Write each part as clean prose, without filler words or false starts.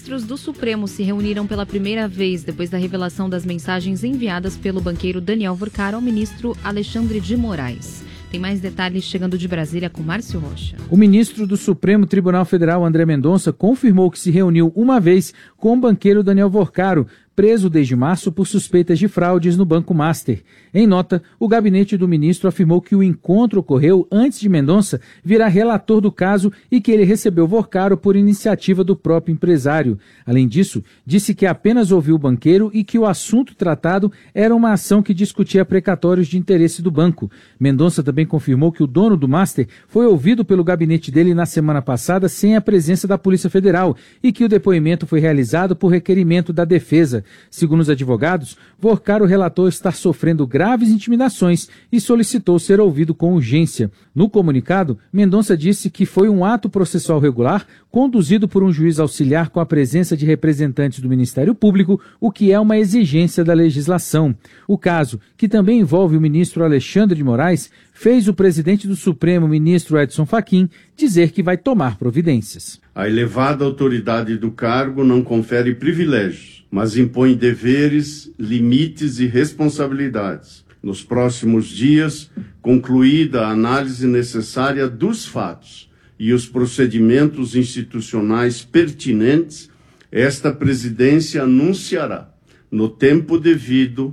ministros do Supremo se reuniram pela primeira vez depois da revelação das mensagens enviadas pelo banqueiro Daniel Vorcaro ao ministro Alexandre de Moraes. Tem mais detalhes chegando de Brasília com Márcio Rocha. O ministro do Supremo Tribunal Federal, André Mendonça, confirmou que se reuniu uma vez com o banqueiro Daniel Vorcaro, preso desde março por suspeitas de fraudes no Banco Master. Em nota, o gabinete do ministro afirmou que o encontro ocorreu antes de Mendonça virar relator do caso e que ele recebeu Vorcaro por iniciativa do próprio empresário. Além disso, disse que apenas ouviu o banqueiro e que o assunto tratado era uma ação que discutia precatórios de interesse do banco. Mendonça também confirmou que o dono do Master foi ouvido pelo gabinete dele na semana passada sem a presença da Polícia Federal e que o depoimento foi realizado por requerimento da defesa. Segundo os advogados, Vorcaro relatou estar sofrendo graves intimidações e solicitou ser ouvido com urgência. No comunicado, Mendonça disse que foi um ato processual regular conduzido por um juiz auxiliar com a presença de representantes do Ministério Público, o que é uma exigência da legislação. O caso, que também envolve o ministro Alexandre de Moraes, fez o presidente do Supremo, ministro Edson Fachin, dizer que vai tomar providências. A elevada autoridade do cargo não confere privilégios, mas impõe deveres, limites e responsabilidades. Nos próximos dias, concluída a análise necessária dos fatos e os procedimentos institucionais pertinentes, esta presidência anunciará, no tempo devido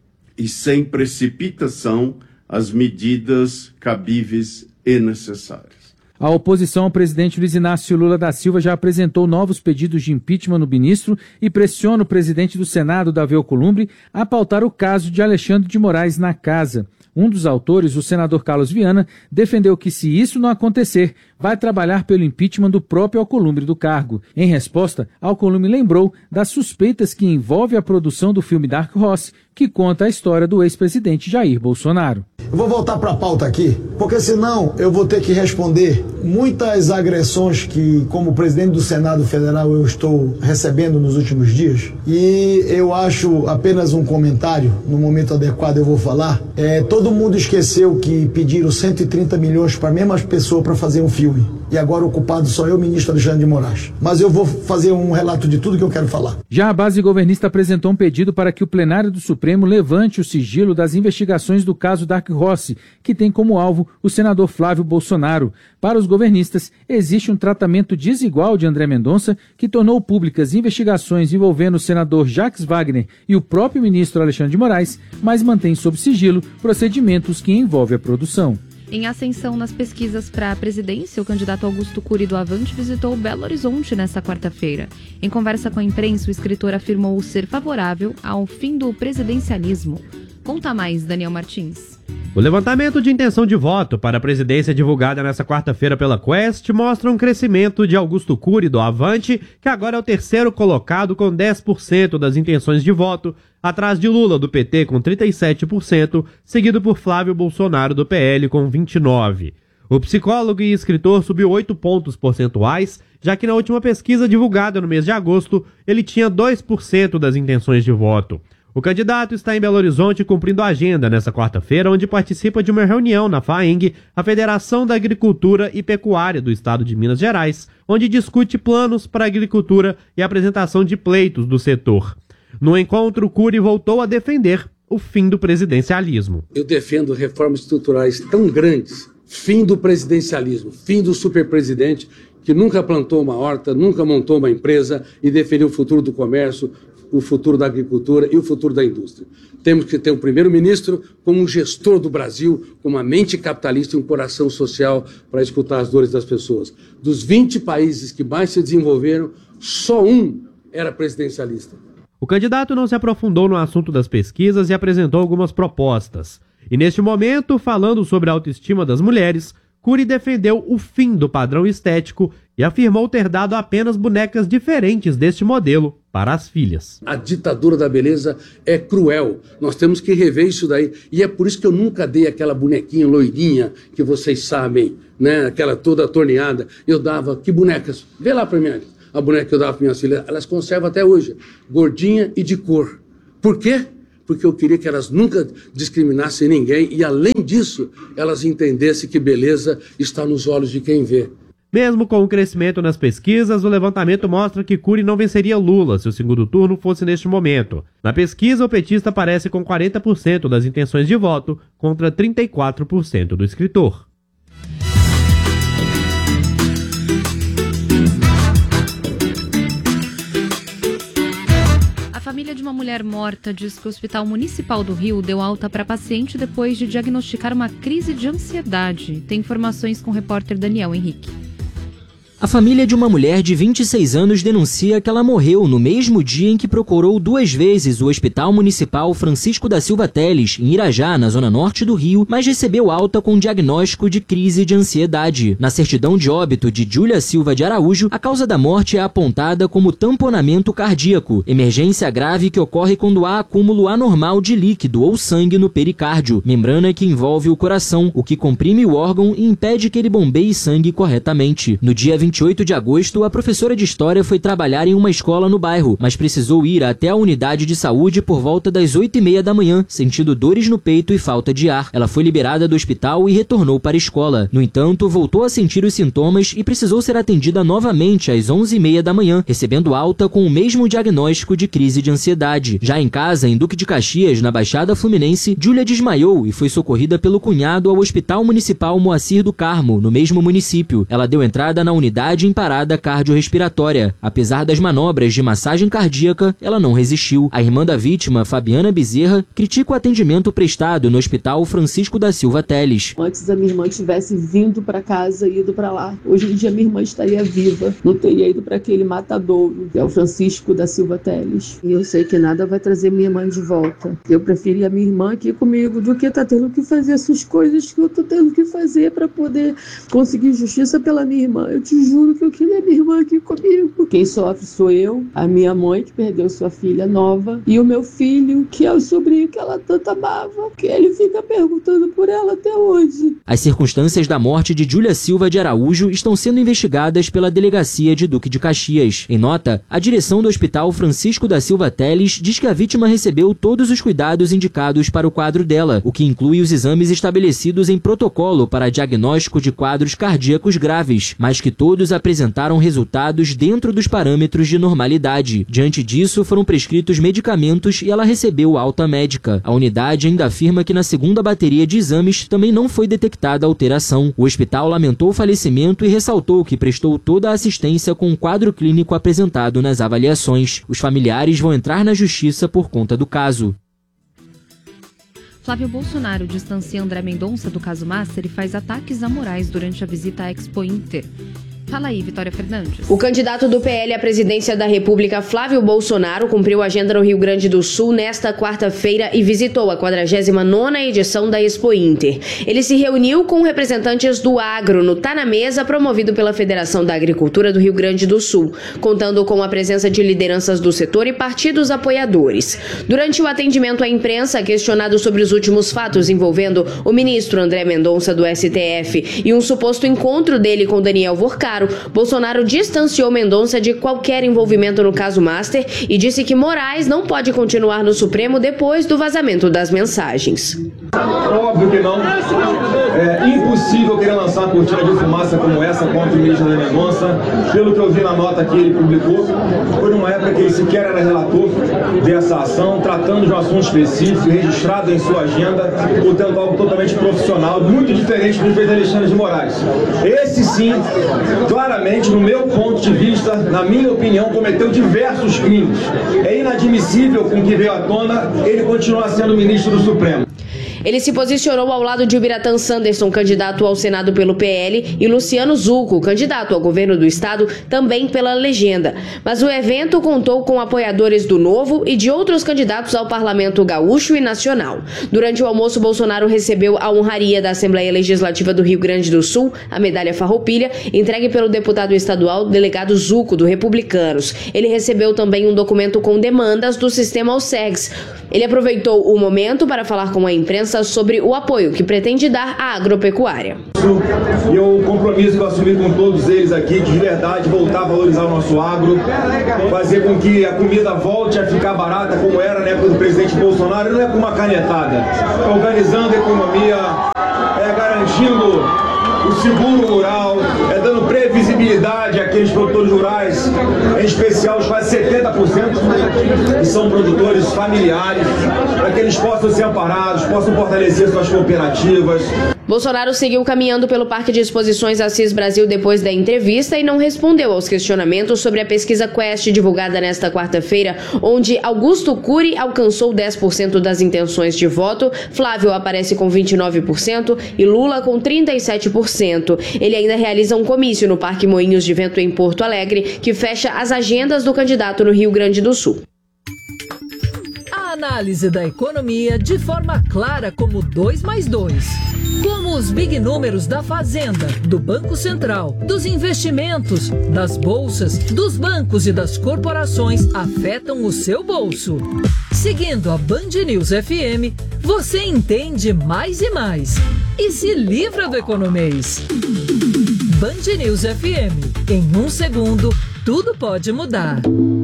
e sem precipitação, as medidas cabíveis e necessárias. A oposição ao presidente Luiz Inácio Lula da Silva já apresentou novos pedidos de impeachment no ministro e pressiona o presidente do Senado, Davi Alcolumbre, a pautar o caso de Alexandre de Moraes na casa. Um dos autores, o senador Carlos Viana, defendeu que, se isso não acontecer, vai trabalhar pelo impeachment do próprio Alcolumbre do cargo. Em resposta, Alcolumbre lembrou das suspeitas que envolve a produção do filme Dark Horse, que conta a história do ex-presidente Jair Bolsonaro. Eu vou voltar para a pauta aqui, porque senão eu vou ter que responder muitas agressões que, como presidente do Senado Federal, eu estou recebendo nos últimos dias. E eu acho apenas um comentário, no momento adequado eu vou falar. Todo mundo esqueceu que pediram 130 milhões para a mesma pessoa para fazer um filme. E agora o culpado sou eu, ministro Alexandre de Moraes. Mas eu vou fazer um relato de tudo que eu quero falar. Já a base governista apresentou um pedido para que o plenário do Supremo levante o sigilo das investigações do caso Dark Horse, que tem como alvo o senador Flávio Bolsonaro. Para os governistas, existe um tratamento desigual de André Mendonça, que tornou públicas investigações envolvendo o senador Jacques Wagner e o próprio ministro Alexandre de Moraes, mas mantém sob sigilo procedimentos que envolvem a produção. Em ascensão nas pesquisas para a presidência, o candidato Augusto Cury do Avante visitou Belo Horizonte nesta quarta-feira. Em conversa com a imprensa, o escritor afirmou ser favorável ao fim do presidencialismo. Conta mais, Daniel Martins. O levantamento de intenção de voto para a presidência divulgada nesta quarta-feira pela Quest mostra um crescimento de Augusto Cury do Avante, que agora é o terceiro colocado com 10% das intenções de voto, atrás de Lula do PT com 37%, seguido por Flávio Bolsonaro do PL com 29%. O psicólogo e escritor subiu 8 pontos percentuais, já que na última pesquisa divulgada no mês de agosto, ele tinha 2% das intenções de voto. O candidato está em Belo Horizonte cumprindo a agenda nesta quarta-feira, onde participa de uma reunião na FAENG, a Federação da Agricultura e Pecuária do Estado de Minas Gerais, onde discute planos para a agricultura e a apresentação de pleitos do setor. No encontro, Cury voltou a defender o fim do presidencialismo. Eu defendo reformas estruturais tão grandes, fim do presidencialismo, fim do superpresidente, que nunca plantou uma horta, nunca montou uma empresa e defendeu o futuro do comércio, o futuro da agricultura e o futuro da indústria. Temos que ter um primeiro-ministro como um gestor do Brasil, com uma mente capitalista e um coração social para escutar as dores das pessoas. Dos 20 países que mais se desenvolveram, só um era presidencialista. O candidato não se aprofundou no assunto das pesquisas e apresentou algumas propostas. E neste momento, falando sobre a autoestima das mulheres, Cury defendeu o fim do padrão estético e afirmou ter dado apenas bonecas diferentes deste modelo para as filhas. A ditadura da beleza é cruel. Nós temos que rever isso daí. E é por isso que eu nunca dei aquela bonequinha loirinha que vocês sabem, né? Aquela toda torneada. Eu dava, que bonecas? Vê lá para mim, a boneca que eu dava para minhas filhas. Elas conservam até hoje, gordinha e de cor. Por quê? Porque eu queria que elas nunca discriminassem ninguém e, além disso, elas entendessem que beleza está nos olhos de quem vê. Mesmo com o crescimento nas pesquisas, o levantamento mostra que Cury não venceria Lula se o segundo turno fosse neste momento. Na pesquisa, o petista aparece com 40% das intenções de voto contra 34% do escritor. A família de uma mulher morta diz que o Hospital Municipal do Rio deu alta para paciente depois de diagnosticar uma crise de ansiedade. Tem informações com o repórter Daniel Henrique. A família de uma mulher de 26 anos denuncia que ela morreu no mesmo dia em que procurou 2 vezes o Hospital Municipal Francisco da Silva Teles, em Irajá, na zona norte do Rio, mas recebeu alta com diagnóstico de crise de ansiedade. Na certidão de óbito de Júlia Silva de Araújo, a causa da morte é apontada como tamponamento cardíaco, emergência grave que ocorre quando há acúmulo anormal de líquido ou sangue no pericárdio, membrana que envolve o coração, o que comprime o órgão e impede que ele bombeie sangue corretamente. No dia 28 de agosto, a professora de História foi trabalhar em uma escola no bairro, mas precisou ir até a unidade de saúde por volta das 8h30 da manhã, sentindo dores no peito e falta de ar. Ela foi liberada do hospital e retornou para a escola. No entanto, voltou a sentir os sintomas e precisou ser atendida novamente às 11h30 da manhã, recebendo alta com o mesmo diagnóstico de crise de ansiedade. Já em casa, em Duque de Caxias, na Baixada Fluminense, Júlia desmaiou e foi socorrida pelo cunhado ao Hospital Municipal Moacir do Carmo, no mesmo município. Ela deu entrada na unidade em parada cardiorrespiratória. Apesar das manobras de massagem cardíaca, ela não resistiu. A irmã da vítima, Fabiana Bezerra, critica o atendimento prestado no Hospital Francisco da Silva Teles. Antes a minha irmã tivesse vindo para casa e ido para lá. Hoje em dia minha irmã estaria viva, não teria ido para aquele matadouro, que é o Francisco da Silva Teles. E eu sei que nada vai trazer minha mãe de volta. Eu preferia a minha irmã aqui comigo do que estar tendo que fazer essas coisas que eu estou tendo que fazer para poder conseguir justiça pela minha irmã. Eu te juro que eu queria minha irmã aqui comigo. Quem sofre sou eu, a minha mãe que perdeu sua filha nova e o meu filho, que é o sobrinho que ela tanto amava, que ele fica perguntando por ela até hoje. As circunstâncias da morte de Júlia Silva de Araújo estão sendo investigadas pela Delegacia de Duque de Caxias. Em nota, a direção do Hospital Francisco da Silva Teles diz que a vítima recebeu todos os cuidados indicados para o quadro dela, o que inclui os exames estabelecidos em protocolo para diagnóstico de quadros cardíacos graves, mas que todos apresentaram resultados dentro dos parâmetros de normalidade. Diante disso, foram prescritos medicamentos e ela recebeu alta médica. A unidade ainda afirma que na segunda bateria de exames também não foi detectada alteração. O hospital lamentou o falecimento e ressaltou que prestou toda a assistência com o quadro clínico apresentado nas avaliações. Os familiares vão entrar na justiça por conta do caso. Flávio Bolsonaro distancia André Mendonça do caso Master e faz ataques amorais durante a visita à Expo Inter. Fala aí, Vitória Fernandes. O candidato do PL à presidência da República, Flávio Bolsonaro, cumpriu a agenda no Rio Grande do Sul nesta quarta-feira e visitou a 49ª edição da Expo Inter. Ele se reuniu com representantes do agro no Tá na Mesa, promovido pela Federação da Agricultura do Rio Grande do Sul, contando com a presença de lideranças do setor e partidos apoiadores. Durante o atendimento à imprensa, questionado sobre os últimos fatos envolvendo o ministro André Mendonça do STF e um suposto encontro dele com Daniel Vorcaro, Bolsonaro distanciou Mendonça de qualquer envolvimento no caso Master e disse que Moraes não pode continuar no Supremo depois do vazamento das mensagens. Óbvio que não. É impossível querer lançar uma cortina de fumaça como essa contra o ministro da Mendonça. Pelo que eu vi na nota que ele publicou, foi numa época que ele sequer era relator dessa ação, tratando de um assunto específico, registrado em sua agenda, portanto algo totalmente profissional, muito diferente do juiz Alexandre de Moraes. Esse sim, claramente, no meu ponto de vista, na minha opinião, cometeu diversos crimes. É inadmissível com que veio à tona ele continuar sendo ministro do Supremo. Ele se posicionou ao lado de Ubiratã Sanderson, candidato ao Senado pelo PL, e Luciano Zucco, candidato ao governo do estado, também pela legenda. Mas o evento contou com apoiadores do Novo e de outros candidatos ao Parlamento Gaúcho e Nacional. Durante o almoço, Bolsonaro recebeu a honraria da Assembleia Legislativa do Rio Grande do Sul, a medalha Farroupilha, entregue pelo deputado estadual delegado Zucco, do Republicanos. Ele recebeu também um documento com demandas do sistema Alcegs. Ele aproveitou o momento para falar com a imprensa sobre o apoio que pretende dar à agropecuária. E o compromisso que eu assumi com todos eles aqui, de verdade, voltar a valorizar o nosso agro, fazer com que a comida volte a ficar barata como era na época do presidente Bolsonaro, não é com uma canetada, é organizando a economia, é garantindo o seguro rural, é dando dando previsibilidade àqueles produtores rurais, em especial os quase 70% que são produtores familiares, para que eles possam ser amparados, possam fortalecer suas cooperativas. Bolsonaro seguiu caminhando pelo Parque de Exposições Assis Brasil depois da entrevista e não respondeu aos questionamentos sobre a pesquisa Quest divulgada nesta quarta-feira, onde Augusto Cury alcançou 10% das intenções de voto, Flávio aparece com 29% e Lula com 37%. Ele ainda realiza um comício no Parque Moinhos de Vento em Porto Alegre, que fecha as agendas do candidato no Rio Grande do Sul. A análise da economia de forma clara como 2 mais 2. Como os big números da Fazenda, do Banco Central, dos investimentos, das bolsas, dos bancos e das corporações afetam o seu bolso. Seguindo a Band News FM, você entende mais e mais e se livra do economês. Band News FM. Em 1 segundo, tudo pode mudar.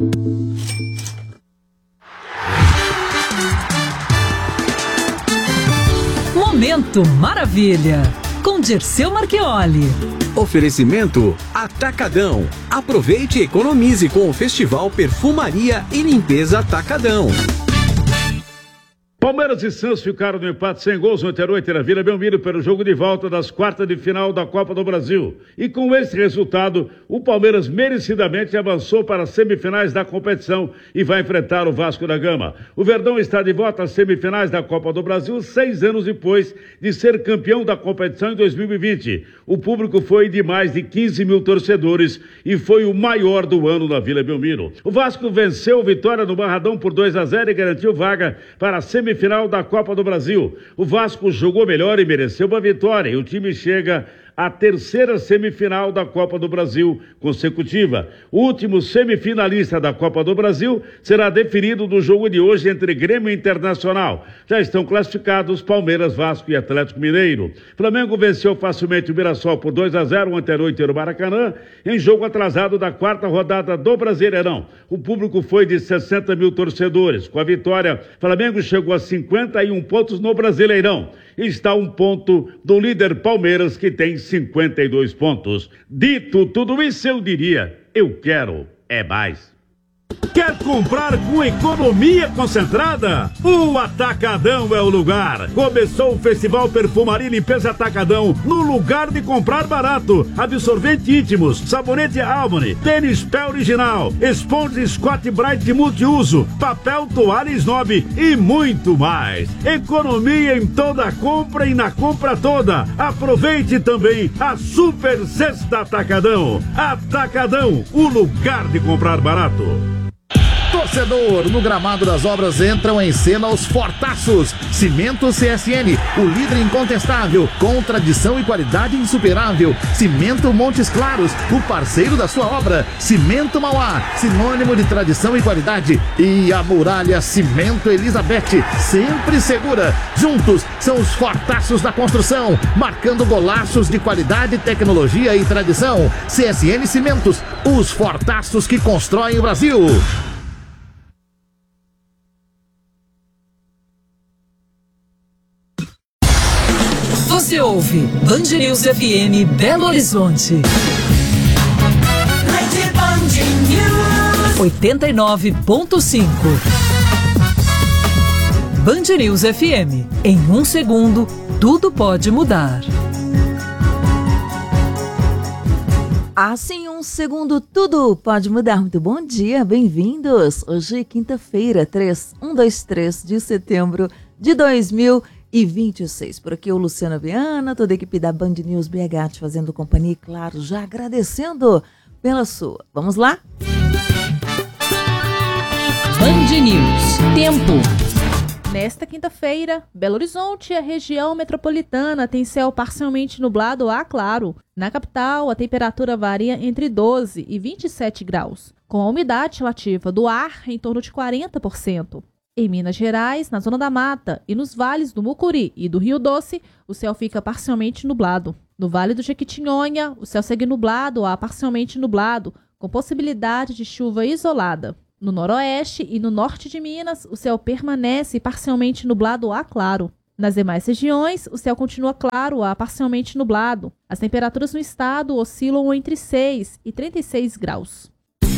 Momento Maravilha, com Dirceu Marchioli. Oferecimento Atacadão. Aproveite e economize com o Festival Perfumaria e Limpeza Atacadão. Palmeiras e Santos ficaram no empate sem gols no Niterói na Vila Belmiro pelo jogo de volta das quartas de final da Copa do Brasil. E com esse resultado, o Palmeiras merecidamente avançou para as semifinais da competição e vai enfrentar o Vasco da Gama. O Verdão está de volta às semifinais da Copa do Brasil 6 anos depois de ser campeão da competição em 2020. O público foi de mais de 15 mil torcedores e foi o maior do ano na Vila Belmiro. O Vasco venceu Vitória no Barradão por 2-0 e garantiu vaga para a semifinal da Copa do Brasil. O Vasco jogou melhor e mereceu uma vitória e o time chega à terceira semifinal da Copa do Brasil consecutiva. O último semifinalista da Copa do Brasil será definido no jogo de hoje entre Grêmio e Internacional. Já estão classificados Palmeiras, Vasco e Atlético Mineiro. Flamengo venceu facilmente o Mirassol por 2-0 ontem à noite no Maracanã, em jogo atrasado da quarta rodada do Brasileirão. O público foi de 60 mil torcedores. Com a vitória, Flamengo chegou a 51 pontos no Brasileirão. Está um ponto do líder Palmeiras, que tem 52 pontos. Dito tudo isso, eu diria, eu quero é mais. Quer comprar com economia concentrada? O Atacadão é o lugar. Começou o Festival Perfumaria e Limpeza Atacadão, no lugar de comprar barato. Absorvente íntimos, sabonete Harmony, tênis pé original, esponja Scott Bright multiuso, papel toalha Snob e muito mais. Economia em toda compra e na compra toda. Aproveite também a Super Sexta Atacadão. Atacadão, o lugar de comprar barato. Torcedor, no gramado das obras entram em cena os fortaços. Cimento CSN, o líder incontestável, com tradição e qualidade insuperável. Cimento Montes Claros, o parceiro da sua obra. Cimento Mauá, sinônimo de tradição e qualidade. E a Muralha Cimento Elizabeth, sempre segura. Juntos, são os fortaços da construção, marcando golaços de qualidade, tecnologia e tradição. CSN Cimentos, os fortaços que constroem o Brasil. Você ouve Band News FM Belo Horizonte. 89.5. Band News FM. Em 1 segundo, tudo pode mudar. Assim, 1 segundo, tudo pode mudar. Muito bom dia, bem-vindos. Hoje é quinta-feira, 3 de setembro de 2026. Por aqui o Luciano Viana, toda a equipe da Band News BH te fazendo companhia e, claro, já agradecendo pela sua. Vamos lá? Band News. Tempo. Nesta quinta-feira, Belo Horizonte e a região metropolitana tem céu parcialmente nublado a claro. Na capital, a temperatura varia entre 12 e 27 graus, com a umidade relativa do ar em torno de 40%. Em Minas Gerais, na Zona da Mata e nos vales do Mucuri e do Rio Doce, o céu fica parcialmente nublado. No Vale do Jequitinhonha, o céu segue nublado a parcialmente nublado, com possibilidade de chuva isolada. No Noroeste e no Norte de Minas, o céu permanece parcialmente nublado a claro. Nas demais regiões, o céu continua claro a parcialmente nublado. As temperaturas no estado oscilam entre 6 e 36 graus.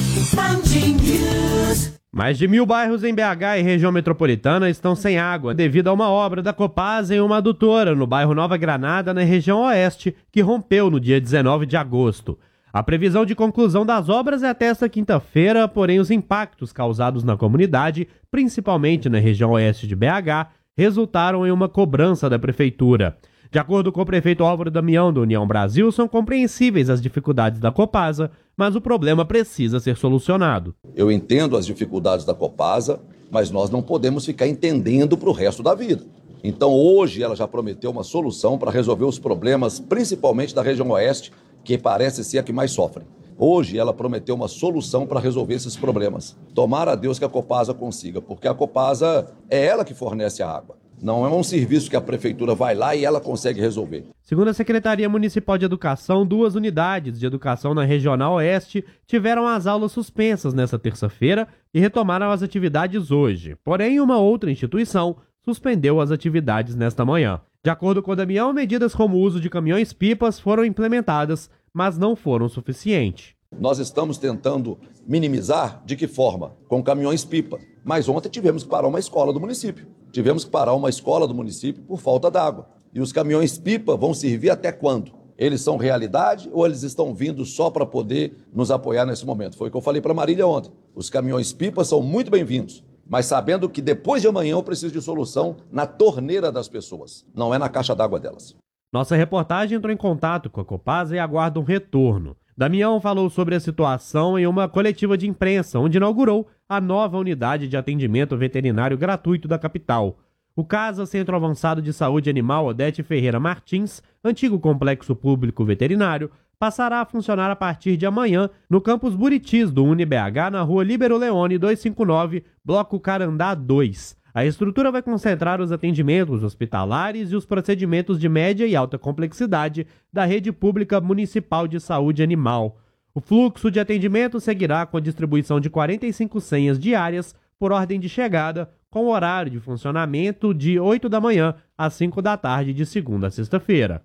Mais de 1.000 bairros em BH e região metropolitana estão sem água devido a uma obra da Copasa em uma adutora no bairro Nova Granada, na região oeste, que rompeu no dia 19 de agosto. A previsão de conclusão das obras é até esta quinta-feira, porém os impactos causados na comunidade, principalmente na região oeste de BH, resultaram em uma cobrança da prefeitura. De acordo com o prefeito Álvaro Damião, do União Brasil, são compreensíveis as dificuldades da Copasa, mas o problema precisa ser solucionado. Eu entendo as dificuldades da Copasa, mas nós não podemos ficar entendendo para o resto da vida. Então hoje ela já prometeu uma solução para resolver os problemas, principalmente da região oeste, que parece ser a que mais sofre. Hoje ela prometeu uma solução para resolver esses problemas. Tomara a Deus que a Copasa consiga, porque a Copasa é ela que fornece a água. Não é um serviço que a prefeitura vai lá e ela consegue resolver. Segundo a Secretaria Municipal de Educação, 2 unidades de educação na Regional Oeste tiveram as aulas suspensas nesta terça-feira e retomaram as atividades hoje. Porém, uma outra instituição suspendeu as atividades nesta manhã. De acordo com o Damião, medidas como o uso de caminhões-pipas foram implementadas, mas não foram suficientes. Nós estamos tentando minimizar de que forma? Com caminhões-pipa. Mas ontem tivemos que parar uma escola do município. Tivemos que parar uma escola do município por falta d'água. E os caminhões-pipa vão servir até quando? Eles são realidade ou eles estão vindo só para poder nos apoiar nesse momento? Foi o que eu falei para a Marília ontem. Os caminhões-pipa são muito bem-vindos, mas sabendo que depois de amanhã eu preciso de solução na torneira das pessoas, não é na caixa d'água delas. Nossa reportagem entrou em contato com a Copasa e aguarda um retorno. Damião falou sobre a situação em uma coletiva de imprensa, onde inaugurou a nova unidade de atendimento veterinário gratuito da capital. O CASA, Centro Avançado de Saúde Animal Odete Ferreira Martins, antigo complexo público veterinário, passará a funcionar a partir de amanhã no campus Buritis do UniBH, na rua Líbero Leone 259, bloco Carandá 2. A estrutura vai concentrar os atendimentos hospitalares e os procedimentos de média e alta complexidade da rede pública municipal de saúde animal. O fluxo de atendimento seguirá com a distribuição de 45 senhas diárias por ordem de chegada, com horário de funcionamento de 8 da manhã às 5 da tarde de segunda a sexta-feira.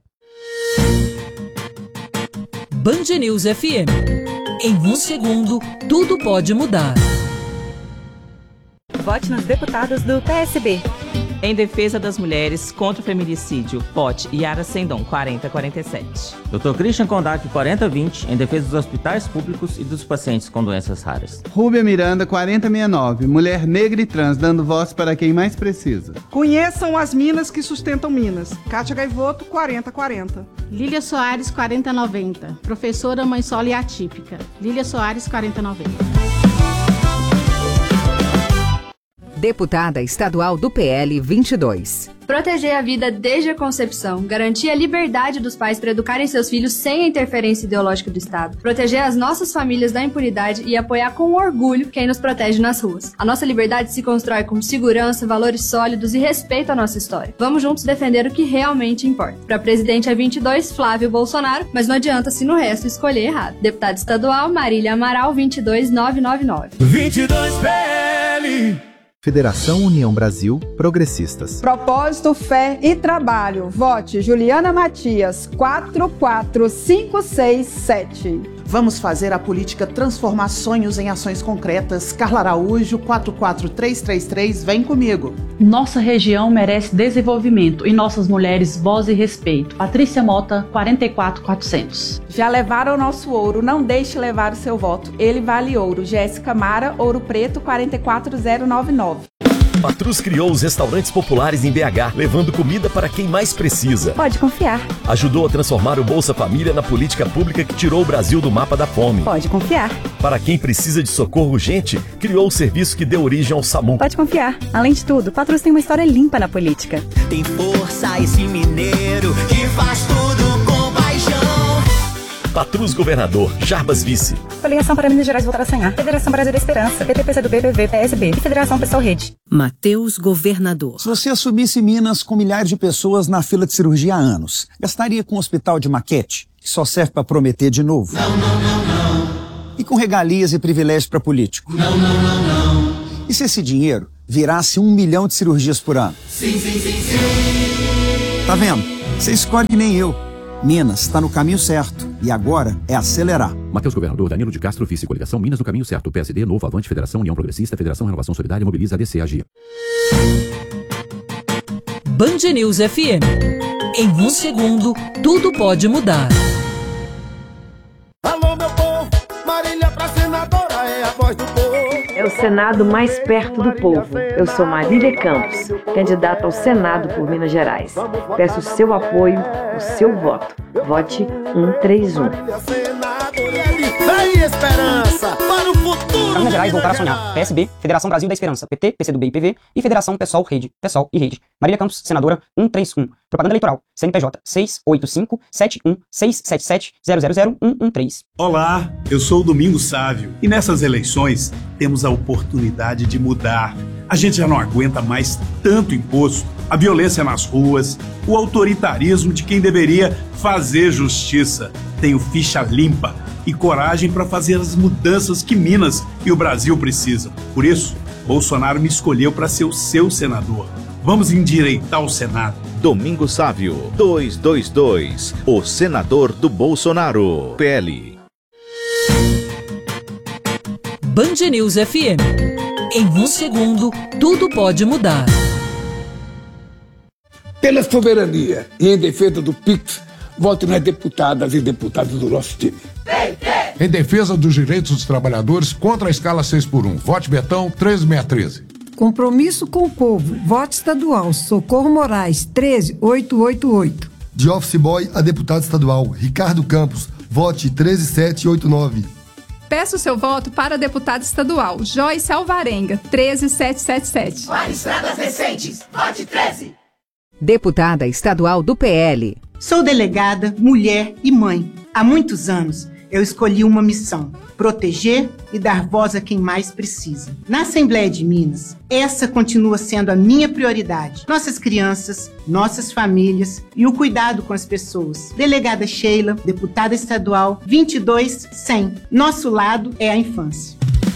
Band News FM. Em um segundo, tudo pode mudar. Vote nos deputados do PSB. Em defesa das mulheres, contra o feminicídio, vote Yara Sendon, 4047. Dr. Christian Kondak, 4020, em defesa dos hospitais públicos e dos pacientes com doenças raras. Rúbia Miranda, 4069, mulher negra e trans, dando voz para quem mais precisa. Conheçam as minas que sustentam Minas. Kátia Gaivoto, 4040. Lília Soares, 4090, professora mãe solo e atípica. Lília Soares, 4090. Deputada estadual do PL 22. Proteger a vida desde a concepção, garantir a liberdade dos pais para educarem seus filhos sem a interferência ideológica do Estado, proteger as nossas famílias da impunidade e apoiar com orgulho quem nos protege nas ruas. A nossa liberdade se constrói com segurança, valores sólidos e respeito à nossa história. Vamos juntos defender o que realmente importa. Para presidente é 22, Flávio Bolsonaro, mas não adianta se no resto escolher errado. Deputada estadual, Marília Amaral, 22999. 22 PL. Federação União Brasil Progressistas. Propósito, fé e trabalho. Vote Juliana Matias, 44567. Vamos fazer a política transformar sonhos em ações concretas. Carla Araújo, 44333, vem comigo. Nossa região merece desenvolvimento e nossas mulheres voz e respeito. Patrícia Mota, 44400. Já levaram o nosso ouro, não deixe levar o seu voto. Ele vale ouro. Jéssica Mara, Ouro Preto, 44099. Patrus criou os restaurantes populares em BH, levando comida para quem mais precisa. Pode confiar. Ajudou a transformar o Bolsa Família na política pública que tirou o Brasil do mapa da fome. Pode confiar. Para quem precisa de socorro urgente, criou o serviço que deu origem ao SAMU. Pode confiar. Além de tudo, Patrus tem uma história limpa na política. Tem força esse mineiro que faz tudo com paixão. Patrus Governador, Jarbas Vice. Coligação para Minas Gerais voltar a sonhar. Federação Brasil da Esperança. PT, PCdoB, PV, PSB e Federação Pessoal Rede. Matheus Governador. Se você assumisse Minas com milhares de pessoas na fila de cirurgia há anos, gastaria com um hospital de maquete, que só serve para prometer de novo? Não, não, não, não. E com regalias e privilégios para político? Não, não, não, não. E se esse dinheiro virasse 1 milhão de cirurgias por ano? Sim, sim, sim, sim. Tá vendo? Você escolhe que nem eu. Minas está no caminho certo e agora é acelerar. Matheus Governador, Danilo de Castro, Vice Coligação, Minas no caminho certo. PSD, Novo, Avante, Federação, União Progressista, Federação Renovação Solidária, Mobiliza, ADC, Agia. Band News FM. Em um segundo, tudo pode mudar. Alô, meu povo, Marília pra senadora é a voz do povo. É o Senado mais perto do povo. Eu sou Marília Campos, candidata ao Senado por Minas Gerais. Peço o seu apoio, o seu voto. Vote 131. Vem esperança para o futuro. Para Minas Gerais voltar a sonhar. PSB, Federação Brasil da Esperança, PT, PCdoB e PV e Federação PSOL Rede, PSOL e Rede. Marília Campos, senadora 131. Propaganda eleitoral. CNPJ 685-71-677-000-113. Olá, eu sou o Domingos Sávio e nessas eleições temos a oportunidade de mudar. A gente já não aguenta mais tanto imposto, a violência nas ruas, o autoritarismo de quem deveria fazer justiça. Tenho ficha limpa e coragem para fazer as mudanças que Minas e o Brasil precisam. Por isso, Bolsonaro me escolheu para ser o seu senador. Vamos endireitar o Senado. Domingos Sávio, 222, o senador do Bolsonaro, PL. Band News FM. Em um segundo, tudo pode mudar. Pela soberania e em defesa do PIX, vote nas deputadas e deputados do nosso time. Em defesa dos direitos dos trabalhadores contra a escala 6x1. Vote Betão 13613. Compromisso com o povo. Voto estadual. Socorro Moraes 13888. De office boy a deputado estadual Ricardo Campos. Vote 13789. Peço seu voto para deputado estadual Joyce Alvarenga 13777. Para estradas recentes. Vote 13. Deputada estadual do PL. Sou delegada, mulher e mãe. Há muitos anos eu escolhi uma missão: proteger e dar voz a quem mais precisa. Na Assembleia de Minas, essa continua sendo a minha prioridade. Nossas crianças, nossas famílias e o cuidado com as pessoas. Delegada Sheila, deputada estadual 22100. Nosso lado é a infância.